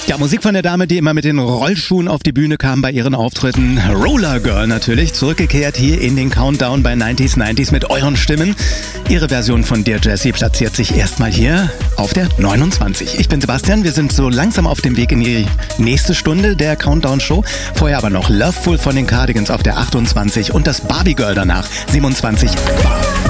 Ja, Musik von der Dame, die immer mit den Rollschuhen auf die Bühne kam bei ihren Auftritten. Roller Girl natürlich, zurückgekehrt hier in den Countdown bei 90s mit euren Stimmen. Ihre Version von Dear Jessie platziert sich erstmal hier auf der 29. Ich bin Sebastian, wir sind so langsam auf dem Weg in die nächste Stunde der Countdown-Show. Vorher aber noch Loveful von den Cardigans auf der 28 und das Barbie Girl danach, 27.